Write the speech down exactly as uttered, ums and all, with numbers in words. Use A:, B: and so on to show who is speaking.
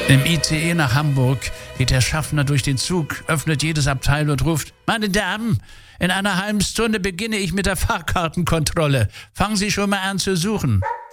A: Im I C E nach Hamburg geht der Schaffner durch den Zug, öffnet jedes Abteil und ruft: Meine Damen, in einer halben Stunde beginne ich mit der Fahrkartenkontrolle. Fangen Sie schon mal an zu suchen.